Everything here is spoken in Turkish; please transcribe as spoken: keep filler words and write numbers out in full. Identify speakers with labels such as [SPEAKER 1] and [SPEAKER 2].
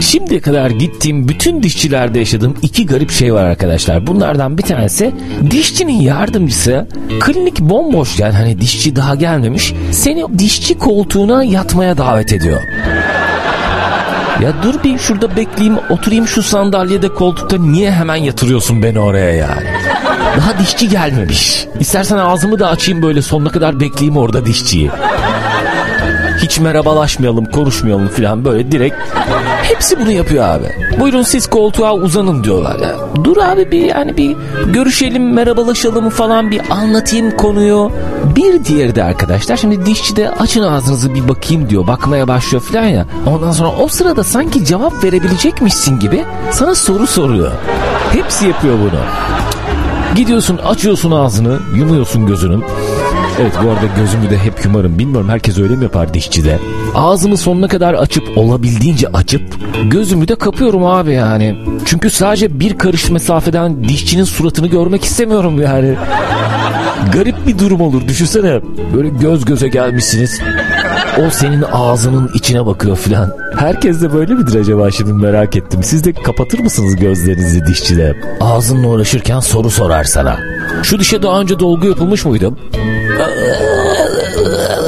[SPEAKER 1] Şimdiye kadar gittiğim bütün dişçilerde yaşadığım iki garip şey var arkadaşlar. Bunlardan bir tanesi, dişçinin yardımcısı klinik bomboşken, hani dişçi daha gelmemiş, seni dişçi koltuğuna yatmaya davet ediyor. Ya dur bir şurada bekleyeyim, oturayım şu sandalyede, koltukta, niye hemen yatırıyorsun beni oraya yani? Daha dişçi gelmemiş. İstersen ağzımı da açayım böyle, sonuna kadar bekleyeyim orada dişçiyi. Hiç merhabalaşmayalım, konuşmayalım falan, böyle direkt. Hepsi bunu yapıyor abi. Buyurun siz koltuğa uzanın diyorlar ya. Dur abi bir yani bir görüşelim, merhabalaşalım falan, bir anlatayım konuyu. Bir diğeri de arkadaşlar, şimdi dişçi de açın ağzınızı bir bakayım diyor. Bakmaya başlıyor falan ya. Ondan sonra o sırada sanki cevap verebilecekmişsin gibi sana soru soruyor. Hepsi yapıyor bunu. Gidiyorsun, açıyorsun ağzını, yumuyorsun gözünü. Evet, bu arada gözümü de hep yumarım. Bilmiyorum, herkes öyle mi yapar dişçide? Ağzımı sonuna kadar açıp, olabildiğince açıp gözümü de kapıyorum abi yani. Çünkü sadece bir karış mesafeden dişçinin suratını görmek istemiyorum yani. Garip bir durum olur, düşünsene. Böyle göz göze gelmişsiniz. O senin ağzının içine bakıyor filan. Herkes de böyle midir acaba, şimdi merak ettim. Siz de kapatır mısınız gözlerinizi dişçide? Ağzınla uğraşırken soru sorar sana. Şu dişe daha önce dolgu yapılmış mıydı?